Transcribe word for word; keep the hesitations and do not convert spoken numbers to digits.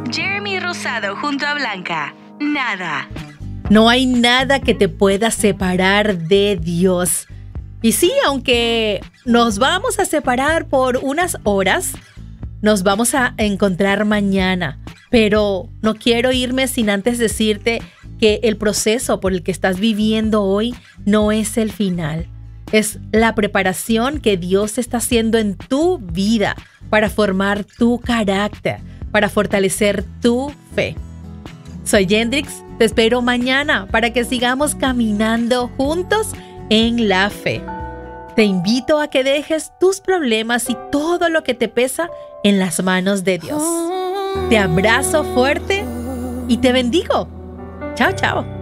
Jeremy Rosado junto a Blanca. Nada. No hay nada que te pueda separar de Dios. Y sí, aunque nos vamos a separar por unas horas, nos vamos a encontrar mañana. Pero no quiero irme sin antes decirte que el proceso por el que estás viviendo hoy no es el final. Es la preparación que Dios está haciendo en tu vida para formar tu carácter, para fortalecer tu fe. Soy Yendrix, te espero mañana para que sigamos caminando juntos en la fe. Te invito a que dejes tus problemas y todo lo que te pesa en las manos de Dios. Te abrazo fuerte y te bendigo. Chao, chao.